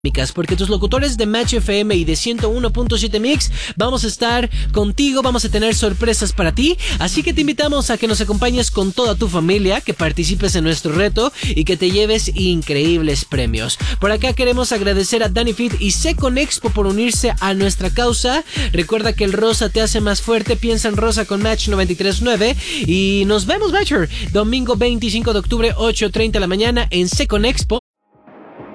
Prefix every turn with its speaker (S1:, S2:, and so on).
S1: porque tus locutores de Match FM y de 101.7 Mix vamos a estar contigo, vamos a tener sorpresas para ti, así que te invitamos a que nos acompañes con toda tu familia, que participes en nuestro reto y que te lleves increíbles premios. Por acá queremos agradecer a Danny Fit y Seconexpo por unirse a nuestra causa. Recuerda que el rosa te hace más fuerte, piensa en rosa con Match 93.9 y nos vemos, Matcher, domingo 25 de octubre 8:30 de la mañana en Seconexpo.